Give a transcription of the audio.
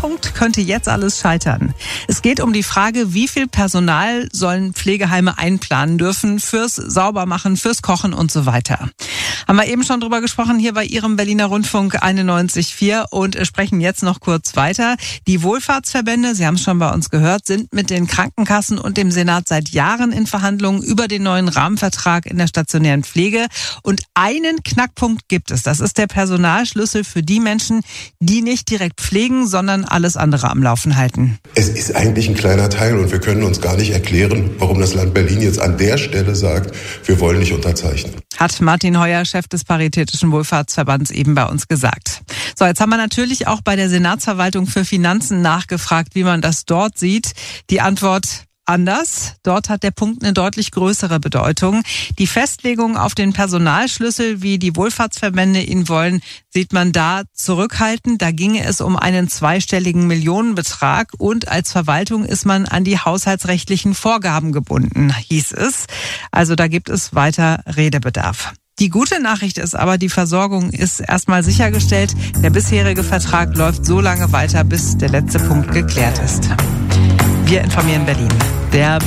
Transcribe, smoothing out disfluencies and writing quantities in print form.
Punkt könnte jetzt alles scheitern. Es geht um die Frage, wie viel Personal sollen Pflegeheime einplanen dürfen fürs Saubermachen, fürs Kochen und so weiter. Haben wir eben schon drüber gesprochen hier bei Ihrem Berliner Rundfunk 91.4 und sprechen jetzt noch kurz weiter. Die Wohlfahrtsverbände, Sie haben es schon bei uns gehört, sind mit den Krankenkassen und dem Senat seit Jahren in Verhandlungen über den neuen Rahmenvertrag in der stationären Pflege. Und einen Knackpunkt gibt es. Das ist der Personalschlüssel für die Menschen, die nicht direkt pflegen, sondern alles andere am Laufen halten. Es ist eigentlich ein kleiner Teil und wir können uns gar nicht erklären, warum das Land Berlin jetzt an der Stelle sagt, wir wollen nicht unterzeichnen. Hat Martin Heuer, Chef des Paritätischen Wohlfahrtsverbands, eben bei uns gesagt. So, jetzt haben wir natürlich auch bei der Senatsverwaltung für Finanzen nachgefragt, wie man das dort sieht. Die Antwort: anders. Dort hat der Punkt eine deutlich größere Bedeutung. Die Festlegung auf den Personalschlüssel, wie die Wohlfahrtsverbände ihn wollen, sieht man da zurückhaltend. Da ginge es um einen zweistelligen Millionenbetrag und als Verwaltung ist man an die haushaltsrechtlichen Vorgaben gebunden, hieß es. Also da gibt es weiter Redebedarf. Die gute Nachricht ist aber, die Versorgung ist erstmal sichergestellt. Der bisherige Vertrag läuft so lange weiter, bis der letzte Punkt geklärt ist. Wir informieren Berlin. Der